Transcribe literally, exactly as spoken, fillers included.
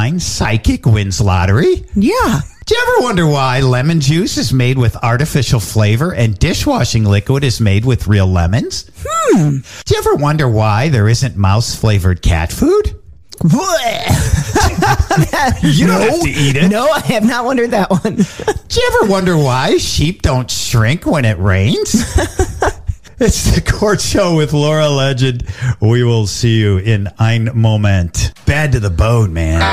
nine, Psychic wins lottery. Yeah. Do you ever wonder why lemon juice is made with artificial flavor and dishwashing liquid is made with real lemons? Hmm. Do you ever wonder why there isn't mouse-flavored cat food? You don't no, have to eat it. No, I have not wondered that one. Do you ever wonder why sheep don't shrink when it rains? It's the Court Show with Laura Legend. We will see you in ein Moment. Bad to the bone, man.